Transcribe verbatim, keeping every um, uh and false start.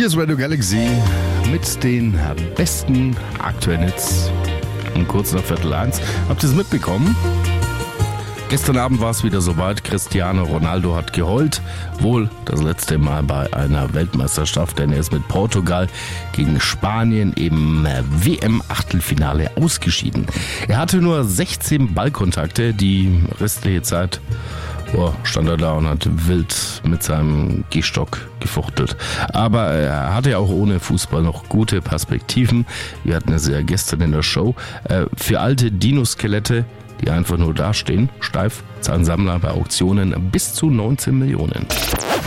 Hier ist Radio Galaxy mit den besten aktuellen Hits. Um kurz nach Viertel eins. Habt ihr es mitbekommen? Gestern Abend war es wieder soweit. Cristiano Ronaldo hat geheult. Wohl das letzte Mal bei einer Weltmeisterschaft, denn er ist mit Portugal gegen Spanien im W M-Achtelfinale ausgeschieden. Er hatte nur sechzehn Ballkontakte. Die restliche Zeit oh, stand er da und hat wild mit seinem Gehstock gefuchtelt. Aber er hatte ja auch ohne Fußball noch gute Perspektiven. Wir hatten es ja gestern in der Show. Für alte Dinoskelette, die einfach nur dastehen, steif, zahlen Sammler bei Auktionen bis zu neunzehn Millionen.